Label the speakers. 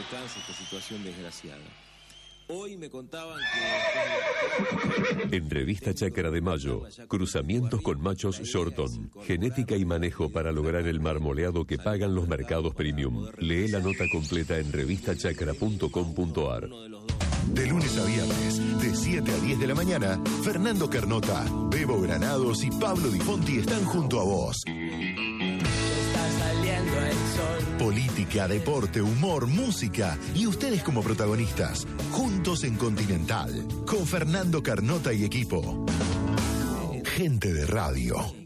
Speaker 1: alcance esta situación desgraciada. Hoy me contaban que...
Speaker 2: En Revista Chácara de Mayo, cruzamientos con machos Shorton, genética y manejo para lograr el marmoleado que pagan los mercados premium. Lee la nota completa en revistachacra.com.ar.
Speaker 3: De lunes a viernes, de 7 a 10 de la mañana, Fernando Carnota, Bebo Granados y Pablo Di Fonti están junto a vos.
Speaker 4: Saliendo el sol.
Speaker 3: Política, deporte, humor, música y ustedes como protagonistas, juntos en Continental, con Fernando Carnota y equipo. Gente de radio.